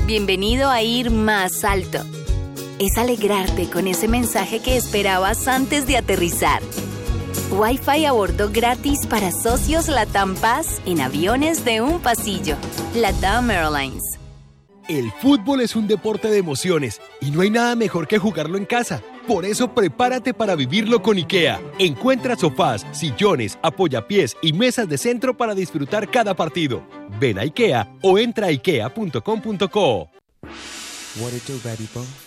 Bienvenido a ir más alto. Es alegrarte con ese mensaje que esperabas antes de aterrizar. Wi-Fi a bordo gratis para socios LATAM Paz en aviones de un pasillo. LATAM Airlines. El fútbol es un deporte de emociones y no hay nada mejor que jugarlo en casa. Por eso prepárate para vivirlo con IKEA. Encuentra sofás, sillones, apoyapiés y mesas de centro para disfrutar cada partido. Ven a IKEA o entra a ikea.com.co. What it do, baby boo?